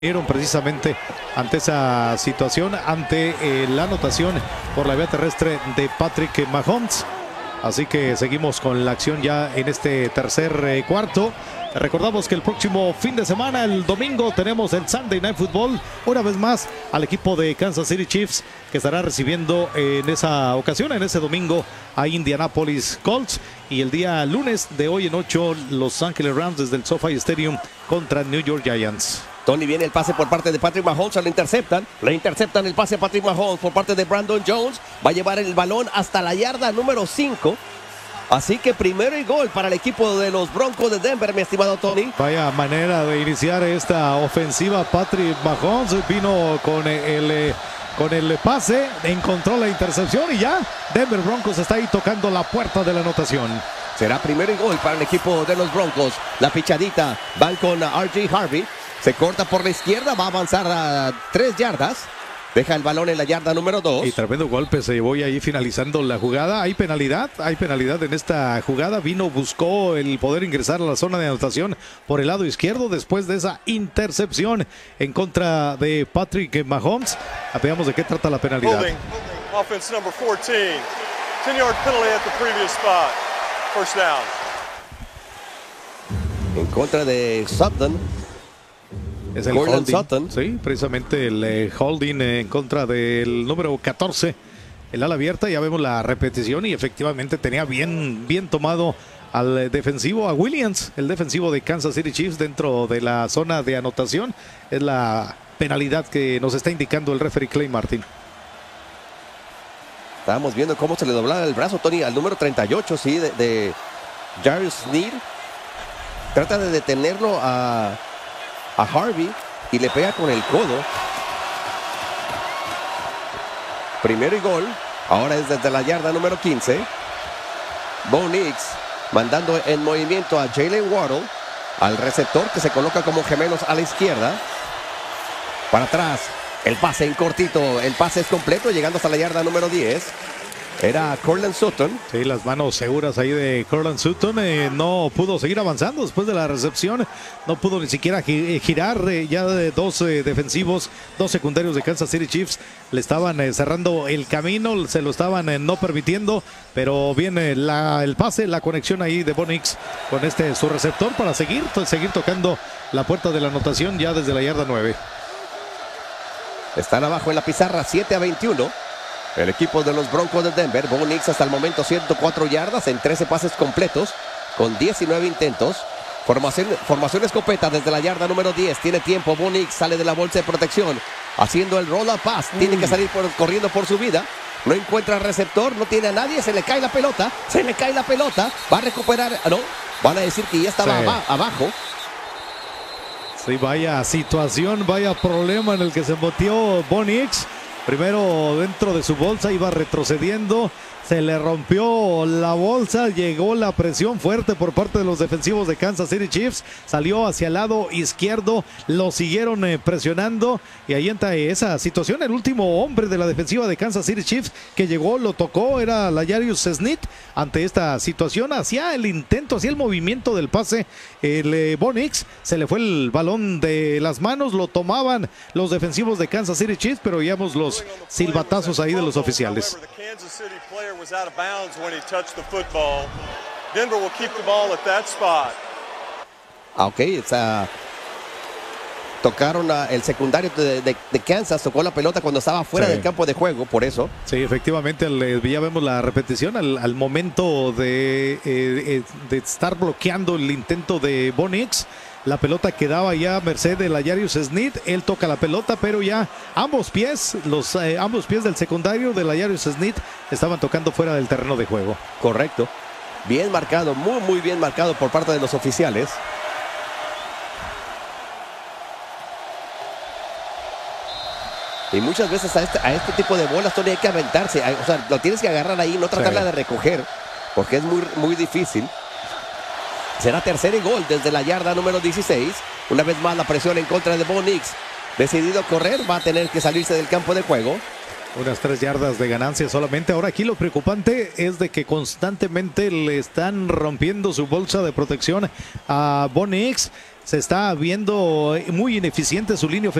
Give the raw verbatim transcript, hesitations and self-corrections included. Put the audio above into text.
Precisamente ante esa situación, ante eh, la anotación por la vía terrestre de Patrick Mahomes. Así que seguimos con la acción ya en este tercer eh, cuarto. Recordamos que el próximo fin de semana, el domingo, tenemos el Sunday Night Football. Una vez más al equipo de Kansas City Chiefs, que estará recibiendo en esa ocasión, en ese domingo, a Indianapolis Colts. Y el día lunes de hoy en ocho, Los Ángeles Rams desde el SoFi Stadium contra New York Giants. Tony, viene el pase por parte de Patrick Mahomes, lo interceptan, le interceptan el pase a Patrick Mahomes por parte de Brandon Jones, va a llevar el balón hasta la yarda número cinco, así que primero y gol para el equipo de los Broncos de Denver, mi estimado Tony. Vaya manera de iniciar esta ofensiva. Patrick Mahomes vino con el, con el pase, encontró la intercepción y ya Denver Broncos está ahí tocando la puerta de la anotación. Será primero y gol para el equipo de los Broncos, la pichadita, van con R J Harvey. Se corta por la izquierda, va a avanzar a tres yardas. Deja el balón en la yarda número dos. Y tremendo golpe se llevó ahí finalizando la jugada. Hay penalidad, hay penalidad en esta jugada. Vino, buscó el poder ingresar a la zona de anotación por el lado izquierdo después de esa intercepción en contra de Patrick Mahomes. Veamos de qué trata la penalidad. Holding, offense number fourteen. ten yard penalty at the previous spot. First down. En contra de Sutton. Es el Gordon holding, Sutton. Sí, precisamente el eh, holding eh, en contra del número catorce, el ala abierta. Ya vemos la repetición y efectivamente tenía bien, bien tomado al eh, defensivo, a Williams, el defensivo de Kansas City Chiefs dentro de la zona de anotación. Es la penalidad que nos está indicando el referee Clay Martin. Estábamos viendo cómo se le doblaba el brazo, Tony, al número treinta y ocho, sí, de, de Jarvis Sneed. Trata de detenerlo a... a Harvey y le pega con el codo. Primero y gol. Ahora es desde la yarda número quince. Bo Nix mandando en movimiento a Jalen Waddle, al receptor que se coloca como gemelos a la izquierda. Para atrás, el pase en cortito. El pase es completo, llegando hasta la yarda número diez. Era Courtland Sutton. Sí, las manos seguras ahí de Courtland Sutton. Eh, no pudo seguir avanzando después de la recepción. No pudo ni siquiera girar. Eh, ya de dos eh, defensivos, dos secundarios de Kansas City Chiefs le estaban eh, cerrando el camino. Se lo estaban eh, no permitiendo. Pero viene la, el pase, la conexión ahí de Bo Nix con este su receptor para seguir, seguir tocando la puerta de la anotación ya desde la yarda nueve. Están abajo en la pizarra, siete a veintiuno. El equipo de los Broncos de Denver. Bo Nix hasta el momento ciento cuatro yardas en trece pases completos con diecinueve intentos. Formación, formación escopeta desde la yarda número diez. Tiene tiempo. Bo Nix sale de la bolsa de protección haciendo el roll up pass. Tiene que salir por, corriendo por su vida. No encuentra receptor, no tiene a nadie. Se le cae la pelota. Se le cae la pelota. Va a recuperar. No, van a decir que ya estaba sí. aba, abajo. Sí, vaya situación, vaya problema en el que se metió Bo Nix. Primero dentro de su bolsa, iba retrocediendo, se le rompió la bolsa, llegó la presión fuerte por parte de los defensivos de Kansas City Chiefs, salió hacia el lado izquierdo, lo siguieron eh, presionando y ahí entra esa situación. El último hombre de la defensiva de Kansas City Chiefs que llegó, lo tocó, era L'Jarius Sneed. Ante esta situación, hacía el intento, hacía el movimiento del pase, el eh, Bo Nix, se le fue el balón de las manos, lo tomaban los defensivos de Kansas City Chiefs, pero veíamos los silbatazos ahí de los oficiales. Ah, ok, está... Tocaron a, el secundario de, de, de Kansas, tocó la pelota cuando estaba fuera sí. del campo de juego, por eso. Sí, efectivamente, el, ya vemos la repetición al, al momento de, eh, de estar bloqueando el intento de Bo Nix. La pelota quedaba ya a merced de L'Jarius Sneed. Él toca la pelota, pero ya ambos pies, los eh, ambos pies del secundario de L'Jarius Sneed estaban tocando fuera del terreno de juego. Correcto. Bien marcado, muy, muy bien marcado por parte de los oficiales. Y muchas veces a este, a este tipo de bolas, Tony, hay que aventarse. O sea, lo tienes que agarrar ahí, no tratarla sí. de recoger, porque es muy, muy difícil. Será tercer y gol desde la yarda número dieciséis. Una vez más la presión en contra de Bo Nix. Decidido a correr, va a tener que salirse del campo de juego. Unas tres yardas de ganancia solamente. Ahora aquí lo preocupante es de que constantemente le están rompiendo su bolsa de protección a Bo Nix. se está viendo muy ineficiente su línea ofensiva.